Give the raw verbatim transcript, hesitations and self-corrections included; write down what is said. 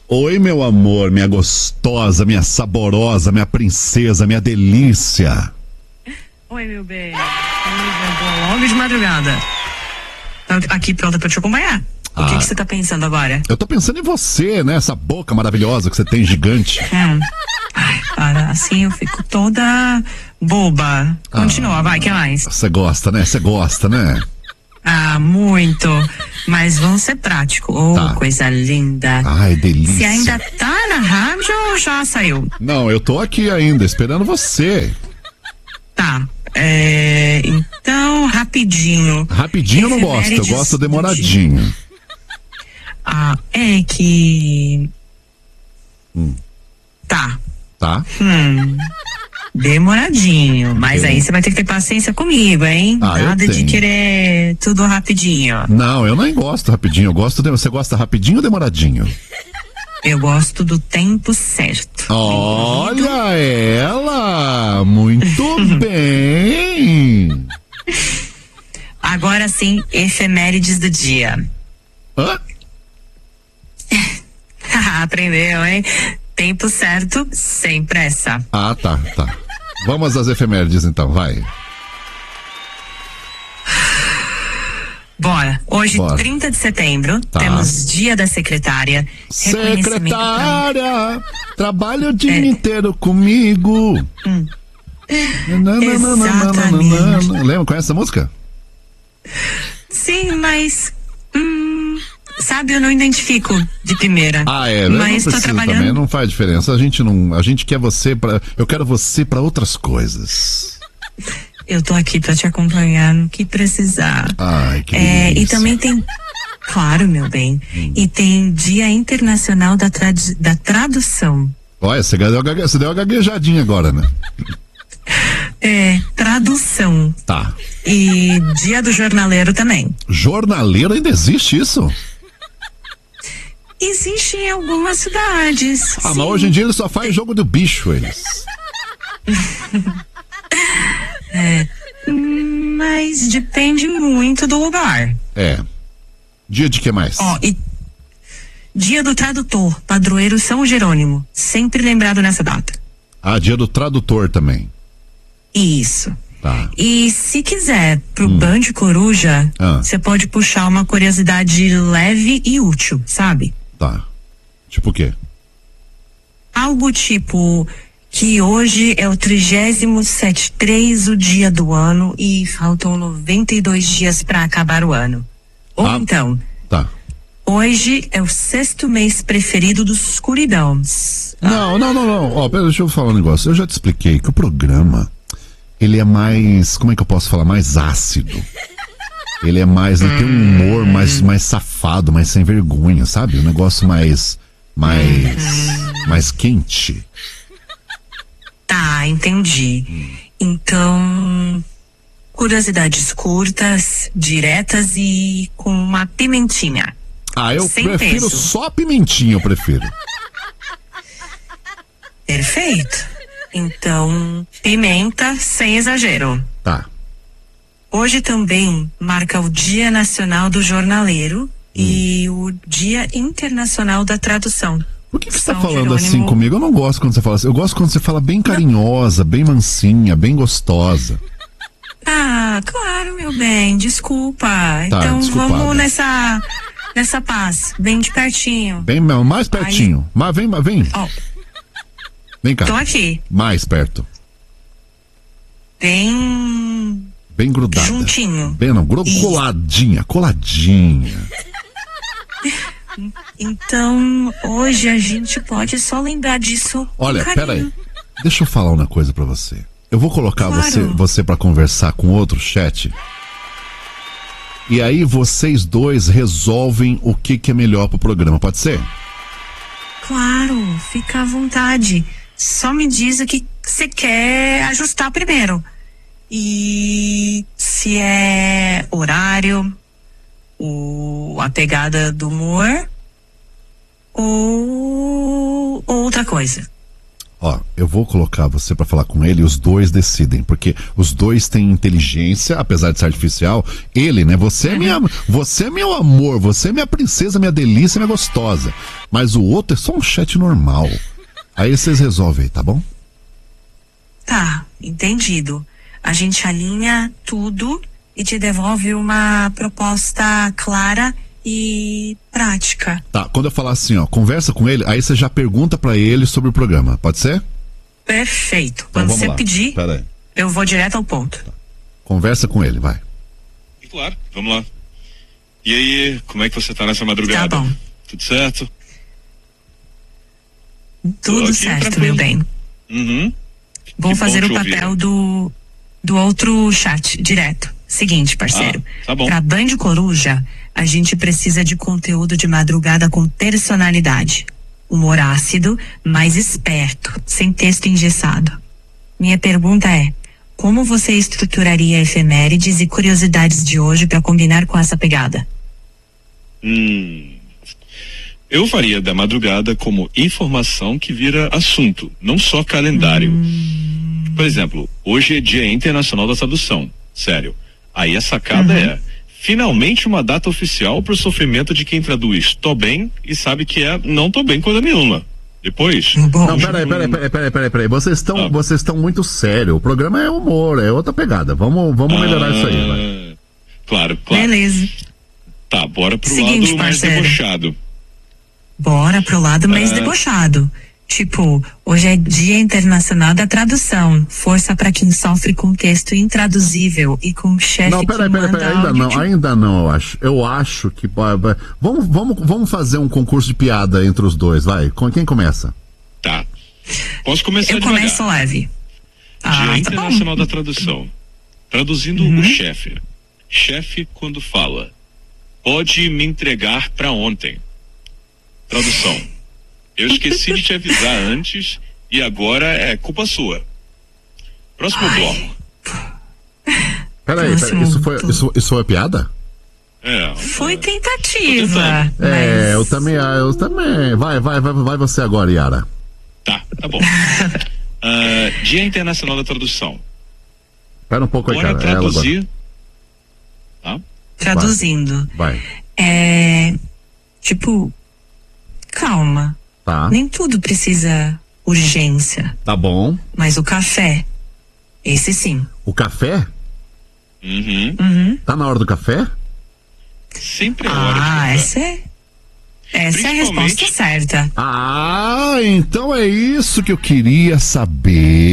Oi, meu amor, minha gostosa, minha saborosa, minha princesa, minha delícia. Oi, meu bem. Logo de madrugada. Aqui pronta pra te acompanhar. O ah, que, que você tá pensando agora? Eu tô pensando em você, né? Essa boca maravilhosa que você tem, gigante. Hum. Ai, para, assim eu fico toda boba. Continua, ah, vai, que mais? Você gosta, né? Você gosta, né? Ah, muito. Mas vamos ser práticos. Oh, tá. Coisa linda. Ai, delícia. Você ainda tá na rádio ou já saiu? Não, eu tô aqui ainda, esperando você. Tá. É, então, rapidinho. Rapidinho eu não gosto, eu gosto demoradinho. Ah, é que... Hum. Tá. Tá. Hum... Demoradinho, mas okay. Aí você vai ter que ter paciência comigo, hein? Ah, nada de querer tudo rapidinho. Não, eu nem gosto rapidinho, eu gosto de... Você gosta rapidinho ou demoradinho? Eu gosto do tempo certo. Olha ela! Muito bem! Agora sim, efemérides do dia. Hã? Aprendeu, hein? Tempo certo, sem pressa. Ah, tá, tá. Vamos às efemérides então, vai. Bora. Hoje, Bora. trinta de setembro, tá. Temos Dia da Secretária. Secretária, pra... trabalha o dia é. inteiro comigo. Hum. Exatamente. Lembra, conhece essa música? Sim, mas... Hum... Sabe, eu não identifico de primeira. Ah, é, mas estou trabalhando. Também, não faz diferença. A gente não, a gente quer você para, eu quero você para outras coisas. Eu tô aqui para te acompanhar no que precisar. Ai, que é, e também tem, claro, meu bem. Hum. E tem Dia Internacional da, trad, da Tradução. Olha, você deu, você deu uma gaguejadinha agora, né? É, tradução. Tá. E Dia do Jornaleiro também. Jornaleiro ainda existe isso? Existe em algumas cidades. Ah, sim. Mas hoje em dia eles só fazem jogo do bicho, eles. É, mas depende muito do lugar. É. Dia de que mais? Ó, e Dia do Tradutor, padroeiro São Jerônimo. Sempre lembrado nessa data. Ah, Dia do Tradutor também. Isso. Tá. E se quiser, pro hum. Band Coruja, você ah. pode puxar uma curiosidade leve e útil, sabe? Tá. Tipo o quê? Algo tipo que hoje é o trigésimo sete três o dia do ano e faltam noventa e dois dias para acabar o ano. Ou ah, então, tá. Hoje é o sexto mês preferido dos escuridões. Não, ah. não, não, não. Ó, pera, deixa eu falar um negócio. Eu já te expliquei que o programa, ele é mais, como é que eu posso falar? Mais ácido. Ele é mais, ele tem um humor mais, mais safado, mais sem vergonha, sabe? Um negócio mais, mais, mais quente. Tá, entendi. Hum. Então, curiosidades curtas, diretas e com uma pimentinha. Ah, eu sem prefiro peso. Só pimentinha, eu prefiro. Perfeito. Então, pimenta sem exagero. Tá. Hoje também marca o Dia Nacional do Jornaleiro hum. e o Dia Internacional da Tradução. Por que, que você tá falando Jerônimo... assim comigo? Eu não gosto quando você fala assim. Eu gosto quando você fala bem carinhosa, não. bem mansinha, bem gostosa. Ah, claro, meu bem. Desculpa. Tá, então desculpada. Vamos nessa, nessa paz. Bem de pertinho. Bem, mais pertinho. Aí... Mas vem, vem. Oh. Vem cá. Tô aqui. Mais perto. Bem... Bem grudada. Juntinho. Bem, não, gru... coladinha, coladinha. Então, hoje a gente pode só lembrar disso. Olha, peraí. Deixa eu falar uma coisa pra você. Eu vou colocar claro. você, você pra conversar com outro chat. E aí vocês dois resolvem o que, que é melhor pro programa, pode ser? Claro, fica à vontade. Só me diz o que você quer ajustar primeiro. E se é horário, o, a pegada do humor ou outra coisa. Ó, eu vou colocar você pra falar com ele e os dois decidem, porque os dois têm inteligência, apesar de ser artificial. Ele, né? Você é minha, você é meu amor, você é minha princesa, minha delícia, minha gostosa. Mas o outro é só um chat normal. Aí vocês resolvem, tá bom? Tá, entendido. A gente alinha tudo e te devolve uma proposta clara e prática. Tá, quando eu falar assim, ó, conversa com ele, aí você já pergunta pra ele sobre o programa, pode ser? Perfeito. Então, Quando vamos você lá. pedir, Pera aí. eu vou direto ao ponto. Tá. Conversa com ele, vai. Claro, vamos lá. E aí, como é que você tá nessa madrugada? Tá bom. Tudo certo? Tudo aqui, certo, tranquilo. meu bem. Uhum. Vou Que fazer bom o te ouvir. papel do, do outro chat, direto. Seguinte, parceiro. Ah, tá bom. Pra Band Coruja, a gente precisa de conteúdo de madrugada com personalidade. Humor ácido, mas esperto, sem texto engessado. Minha pergunta é, como você estruturaria efemérides e curiosidades de hoje pra combinar com essa pegada? Hum. Eu faria da madrugada como informação que vira assunto, não só calendário. Hum. Por exemplo, hoje é Dia Internacional da Tradução. Sério. Aí a sacada Uhum. é finalmente uma data oficial para o sofrimento de quem traduz tô bem e sabe que é não tô bem coisa nenhuma. Depois. Bom, Não, peraí, peraí, peraí, peraí, peraí, peraí. Vocês estão, Ah. vocês estão muito sérios. O programa é humor, é outra pegada. Vamos, vamos melhorar isso aí, vai. Ah, Claro, claro. beleza. Tá, bora pro Seguinte, lado mais parceiro. debochado. Bora pro lado mais Ah. debochado. Tipo, hoje é Dia Internacional da Tradução. Força pra quem sofre com texto intraduzível e com chefe Não, que peraí, peraí, manda peraí, ainda áudio não, de- ainda não, eu acho. Eu acho que. vai- vai- Vamos, vamos, vamos fazer um concurso de piada entre os dois, vai. Com quem começa? Tá. Posso começar Eu devagar. começo leve. Ah, Dia tá bom. Internacional da Tradução. Traduzindo Uhum. o chefe. Chefe quando fala. Pode me entregar pra ontem. Tradução. Eu esqueci de te avisar antes e agora é culpa sua. Próximo Ai. bloco. Peraí, peraí, Próximo isso foi, ponto. isso, isso foi piada? É. Foi Tô tentativa. tentando. É, mas- eu também, ah, eu também. Vai, vai, vai, vai você agora, Yara. Tá, tá bom. Ah, Dia Internacional da Tradução. Espera um pouco aí, Bora cara. Ela agora. traduzir. Tá? Traduzindo. Vai. É. Tipo, calma. Tá. Nem tudo precisa urgência. Tá bom. Mas o café, esse sim. O café? Uhum. Uhum. Tá na hora do café? Sempre é hora de Ah, café. essa é. Essa é a Principalmente- resposta certa. Ah, então é isso que eu queria saber.